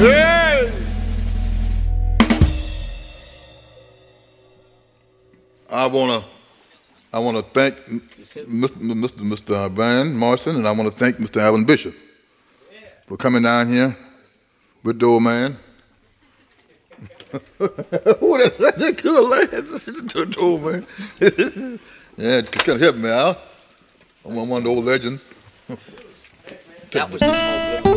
Hey! I wanna thank Mr. Van Morrison, and I want to thank Mr. Alvin Bishop for coming down here with the old man. Who that good lad? The old man. Yeah, can help me out. I'm one of the old legends. That was the smoke.